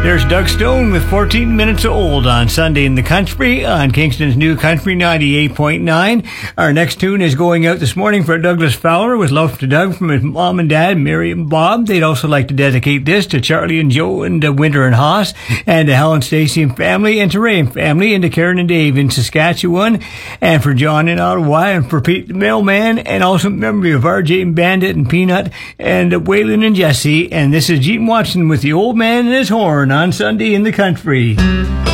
There's Doug Stone with 14 Minutes Old on Sunday in the Country on Kingston's New Country 98.9. Our next tune is going out this morning for Douglas Fowler with love to Doug from his mom and dad, Mary and Bob. They'd also like to dedicate this to Charlie and Joe and Winter and Haas, and to Helen, Stacy and family, and to Ray and family, and to Karen and Dave in Saskatchewan, and for John in Ottawa, and for Pete the mailman, and also memory of RJ and Bandit and Peanut, and Waylon and Jesse. And this is Gene Watson with the Old Man and His Horn on Sunday in the Country.